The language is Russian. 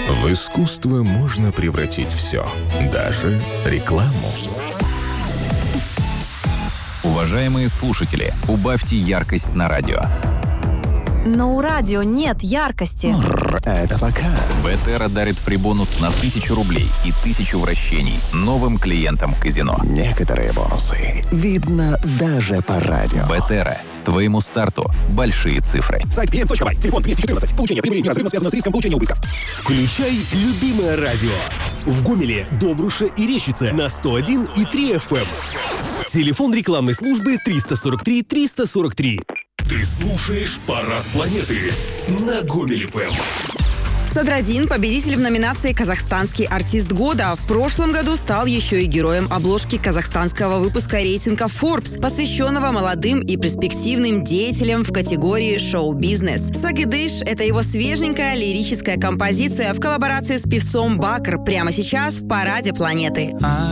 В искусство можно превратить все, даже рекламу. Уважаемые слушатели, убавьте яркость на радио. Но у радио нет яркости. Это пока. Бетера дарит фрибонус на 1000 рублей и 1000 вращений новым клиентам казино. Некоторые бонусы видно даже по радио. Бетера. Твоему старту большие цифры. Сайт pm.by. Телефон 214. Получение прибыли неразрывно связано с риском получения убытка. Включай любимое радио. В Гомеле, Добруше и Рещице на 101 и 3 FM. Телефон рекламной службы 343 343. Ты слушаешь «Парад планеты» на Гомель ФМ. Садраддин – победитель в номинации «Казахстанский артист года». В прошлом году стал еще и героем обложки казахстанского выпуска рейтинга Forbes, посвященного молодым и перспективным деятелям в категории шоу-бизнес. «Сагидыш» – это его свеженькая лирическая композиция в коллаборации с певцом Бакр прямо сейчас в «Параде планеты».